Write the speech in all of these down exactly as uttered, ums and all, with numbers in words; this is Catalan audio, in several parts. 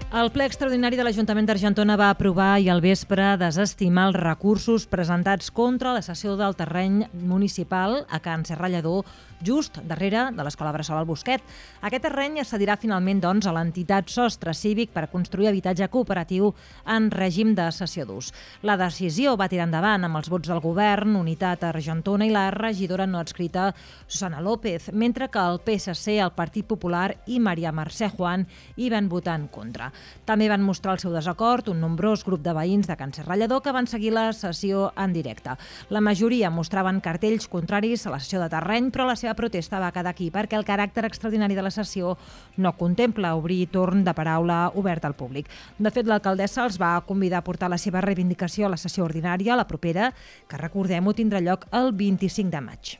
El ple extraordinari de l'Ajuntament d'Argentona va aprovar i al vespre desestimar els recursos presentats contra la cessió del terreny municipal a Can Serrallador, just darrere de l'Escola Bressol al Bosquet. Aquest terreny es cedirà finalment doncs, a l'entitat Sostre Cívic per construir habitatge cooperatiu en règim de cessió d'ús. La decisió va tirar endavant amb els vots del govern, Unitat Argentona i la regidora no adscrita Susana López, mentre que el P S C, el Partit Popular i María Mercè Juan hi van votar en contra. També van mostrar el seu desacord un nombrós grup de veïns de Can Serrallador que van seguir la sessió en directe. La majoria mostraven cartells contraris a la cessió de terreny, però la seva protesta va quedar aquí perquè el caràcter extraordinari de la sessió no contempla obrir torn de paraula obert al públic. De fet, l'alcaldessa els va convidar a portar la seva reivindicació a la sessió ordinària, la propera, que recordem-ho tindrà lloc el vint-i-cinc de maig.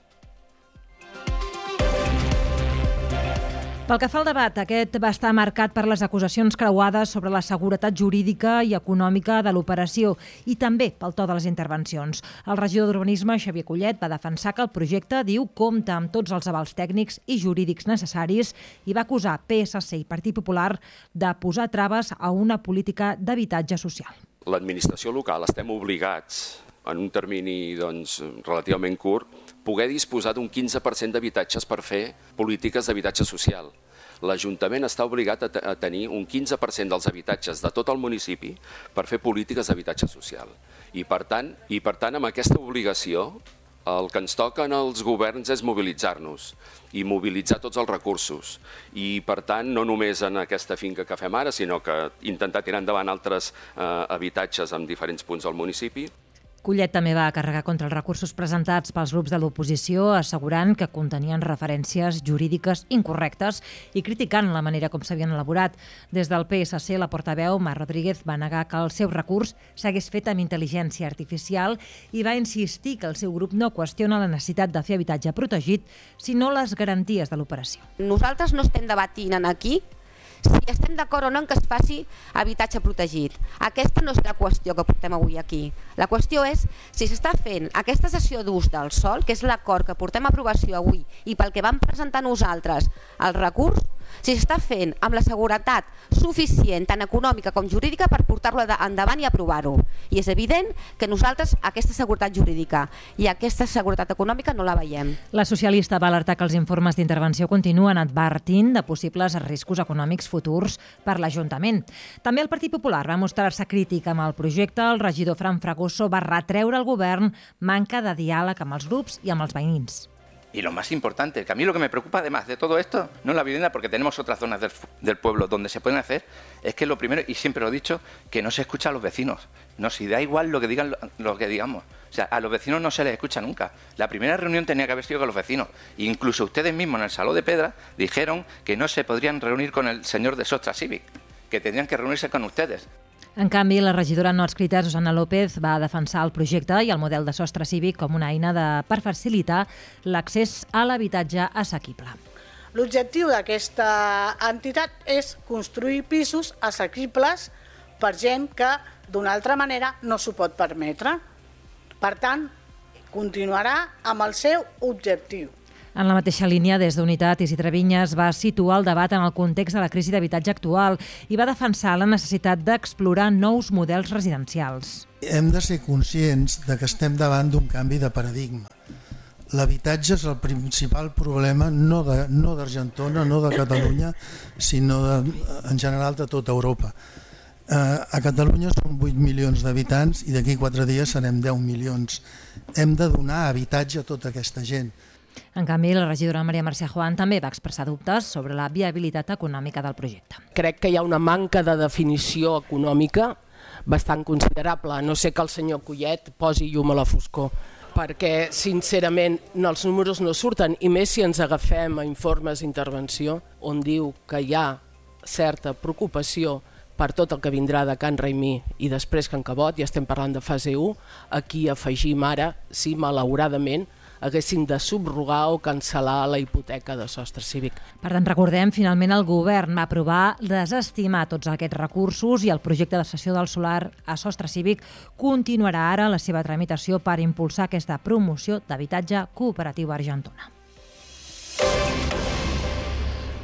Pel que fa al debat, aquest va estar marcat per les acusacions creuades sobre la seguretat jurídica i econòmica de l'operació i també pel to de les intervencions. El regidor d'Urbanisme, Xavier Collet, va defensar que el projecte, diu, compta amb tots els avals tècnics i jurídics necessaris i va acusar P S C i Partit Popular de posar traves a una política d'habitatge social. L'administració local estem obligats, en un termini doncs, relativament curt, poder disposar d'un quinze per cent d'habitatges per fer polítiques d'habitatge social. L'Ajuntament està obligat a, a tenir un quinze per cent dels habitatges de tot el municipi per fer polítiques d'habitatge social. I per tant, i per tant, amb aquesta obligació, el que ens toca als governs és mobilitzar-nos i mobilitzar tots els recursos. I per tant, no només en aquesta finca que fem ara, sinó que intentar tirar endavant altres eh, habitatges en diferents punts del municipi. Collet també va carregar contra els recursos presentats pels grups de l'oposició, assegurant que contenien referències jurídiques incorrectes i criticant la manera com s'havien elaborat. Des del P S C, la portaveu, Mar Rodríguez, va negar que el seu recurs s'hagués fet amb intel·ligència artificial i va insistir que el seu grup no qüestiona la necessitat de fer habitatge protegit, sinó les garanties de l'operació. Nosaltres no estem debatint aquí si estem d'acord o no en que es faci habitatge protegit. Aquesta no és la qüestió que portem avui aquí. La qüestió és si s'està fent aquesta cessió d'ús del sòl, que és l'acord que portem a aprovació avui i pel que vam presentar nosaltres el recurs, si s'està fent amb la seguretat suficient, tant econòmica com jurídica, per portar-lo endavant i aprovar-ho. I és evident que nosaltres aquesta seguretat jurídica i aquesta seguretat econòmica no la veiem. La socialista va alertar que els informes d'intervenció continuen advertint de possibles riscos econòmics futurs per l'Ajuntament. També el Partit Popular va mostrar-se crític amb el projecte. El regidor Fran Fragoso va retreure al govern manca de diàleg amb els grups i amb els veïns. Y lo más importante, que a mí lo que me preocupa además de todo esto, no es la vivienda, porque tenemos otras zonas del, del pueblo donde se pueden hacer, es que lo primero, y siempre lo he dicho, que no se escucha a los vecinos. No, si da igual lo que digan, lo que digamos. O sea, a los vecinos no se les escucha nunca. La primera reunión tenía que haber sido con los vecinos. E incluso ustedes mismos en el Saló de Pedra dijeron que no se podrían reunir con el señor de Sostre Cívic, que tendrían que reunirse con ustedes. En canvi, la regidora no adscrita, Susana López, va defensar el projecte i el model de sostre cívic com una eina de, per facilitar l'accés a l'habitatge assequible. L'objectiu d'aquesta entitat és construir pisos assequibles per gent que d'una altra manera no s'ho pot permetre. Per tant, continuarà amb el seu objectiu. En la mateixa línia, des d'Unitat, Isidre Vinyes va situar el debat en el context de la crisi d'habitatge actual i va defensar la necessitat d'explorar nous models residencials. Hem de ser conscients de que estem davant d'un canvi de paradigma. L'habitatge és el principal problema no de, no d'Argentona, no de Catalunya, sinó de, en general de tota Europa. Eh, a Catalunya són vuit milions d'habitants i d'aquí quatre dies serem deu milions. Hem de donar habitatge a tota aquesta gent. En canvi, la regidora María Mercè Juan també va expressar dubtes sobre la viabilitat econòmica del projecte. Crec que hi ha una manca de definició econòmica bastant considerable, a no ser que el senyor Collet posi llum a la foscor, perquè sincerament els números no surten, i més si ens agafem a informes d'intervenció on diu que hi ha certa preocupació per tot el que vindrà de Can Raimí i després Can Cabot, i estem parlant de fase u, aquí afegim ara, si malauradament haguessin de subrogar o cancel·lar la hipoteca de Sostre Cívic. Per tant, recordem, finalment el govern va aprovar desestimar tots aquests recursos i el projecte de cessió del solar a Sostre Cívic continuarà ara la seva tramitació per impulsar aquesta promoció d'habitatge cooperatiu a Argentona.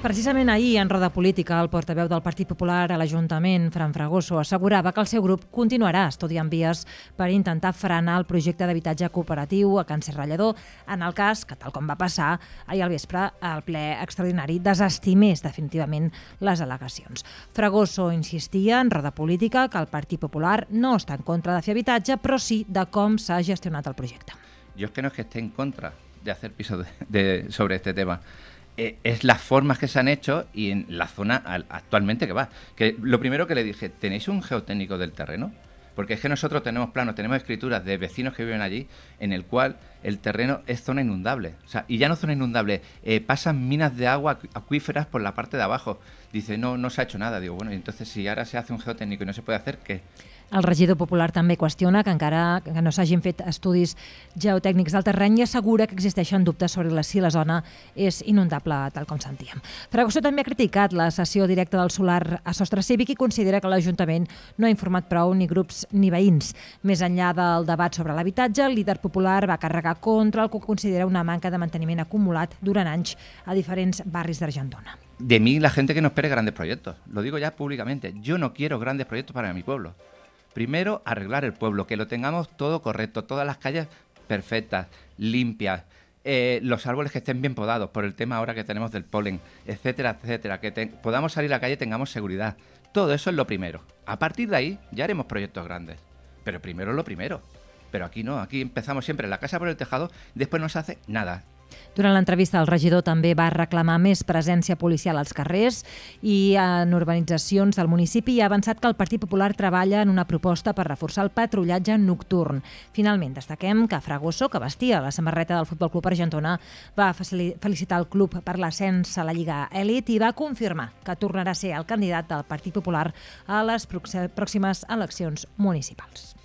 Precisament ahir, en roda política, el portaveu del Partit Popular a l'Ajuntament, Fran Fragoso, assegurava que el seu grup continuarà estudiant vies per intentar frenar el projecte d'habitatge cooperatiu a Can Serrallador, en el cas que, tal com va passar ahir al vespre, el ple extraordinari desestimés definitivament les al·legacions. Fragoso insistia en roda política que el Partit Popular no està en contra de fer habitatge, però sí de com s'ha gestionat el projecte. Yo es que no es que esté en contra de hacer pisos de, de, sobre este tema. Eh, es las formas que se han hecho y en la zona al, actualmente que va. Que lo primero que le dije, ¿tenéis un geotécnico del terreno? Porque es que nosotros tenemos planos, tenemos escrituras de vecinos que viven allí en el cual el terreno es zona inundable. O sea, y ya no zona inundable, eh, pasan minas de agua acuíferas por la parte de abajo. Dice, no, no se ha hecho nada. Digo, bueno, entonces si ahora se hace un geotécnico y no se puede hacer, ¿qué? El regidor popular també qüestiona que encara que no s'hagin fet estudis geotècnics del terreny i assegura que existeixen dubtes sobre si la zona és inundable, tal com sentíem. Fragoso també ha criticat la cessió directa del solar a sostre cívic i considera que l'Ajuntament no ha informat prou ni grups ni veïns. Més enllà del debat sobre l'habitatge, el líder popular va carregar contra el que considera una manca de manteniment acumulat durant anys a diferents barris d'Argentona. De mí la gente que no espere grandes proyectos. Lo digo ya públicamente. Yo no quiero grandes proyectos para mi pueblo. Primero, arreglar el pueblo, que lo tengamos todo correcto, todas las calles perfectas, limpias, eh, los árboles que estén bien podados por el tema ahora que tenemos del polen, etcétera, etcétera, que te, podamos salir a la calle y tengamos seguridad. Todo eso es lo primero. A partir de ahí ya haremos proyectos grandes, pero primero es lo primero. Pero aquí no, aquí empezamos siempre la casa por el tejado y después no se hace nada. Durant l'entrevista, el regidor també va reclamar més presència policial als carrers i en urbanitzacions del municipi i ha avançat que el Partit Popular treballa en una proposta per reforçar el patrullatge nocturn. Finalment, destaquem que Fragoso, que vestia la samarreta del Futbol Club Argentona, va felicitar el club per l'ascens a la Lliga Elit i va confirmar que tornarà a ser el candidat del Partit Popular a les pròximes eleccions municipals.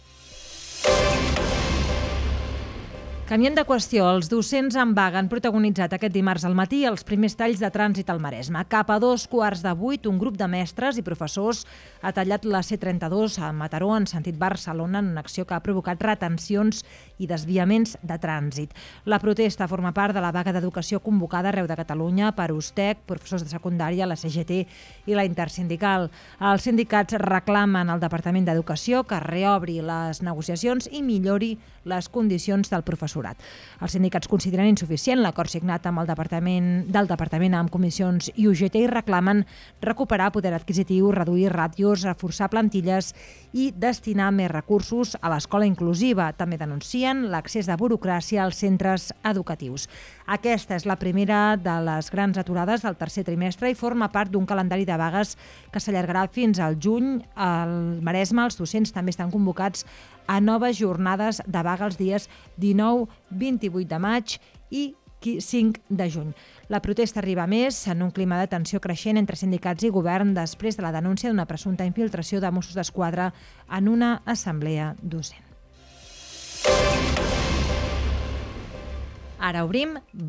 Canviem de qüestió. Els docents en vaga han protagonitzat aquest dimarts al matí els primers talls de trànsit al Maresme. Cap a dos quarts de vuit, un grup de mestres i professors ha tallat la C trenta-dos a Mataró en sentit Barcelona en una acció que ha provocat retencions i desviaments de trànsit. La protesta forma part de la vaga d'educació convocada arreu de Catalunya per USTEC, professors de secundària, la C G T i la Intersindical. Els sindicats reclamen al Departament d'Educació que reobri les negociacions i millori les condicions del professorat. Els sindicats consideren insuficient l'acord signat amb el departament del Departament amb comissions i U G T i reclamen recuperar poder adquisitiu, reduir ràtios, reforçar plantilles i destinar més recursos a l'escola inclusiva. També denuncien l'accés de burocràcia als centres educatius. Aquesta és la primera de les grans aturades del tercer trimestre i forma part d'un calendari de vagues que s'allargarà fins al juny. Al Maresme, els docents també estan convocats a noves jornades de vaga els dies dinou, vint-i-vuit de maig i cinc de juny. La protesta arriba més en un clima de tensió creixent entre sindicats i govern després de la denúncia d'una presumpta infiltració de Mossos d'Esquadra en una assemblea docent. Ara obrim